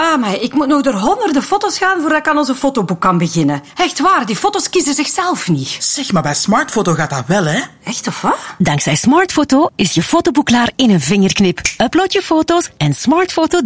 Maar ik moet nog door honderden foto's gaan voordat ik aan onze fotoboek kan beginnen. Echt waar, die foto's kiezen zichzelf niet. Zeg, maar bij Smartfoto gaat dat wel, hè? Echt of wat? Dankzij Smartfoto is je fotoboek klaar in een vingerknip. Upload je foto's en Smartfoto